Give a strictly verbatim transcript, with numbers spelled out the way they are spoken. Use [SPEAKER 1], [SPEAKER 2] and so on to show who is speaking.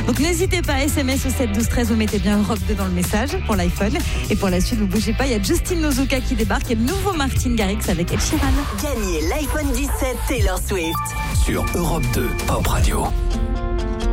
[SPEAKER 1] Donc n'hésitez pas, S M S au sept douze treize, vous mettez bien Europe deux dans le message pour l'iPhone. Et pour la suite, vous bougez pas, il y a Justin Nozuka qui débarque et le nouveau Martin Garrix avec Ed Sheeran.
[SPEAKER 2] Gagnez l'iPhone dix-sept Taylor Swift
[SPEAKER 3] sur Europe deux Pop Radio.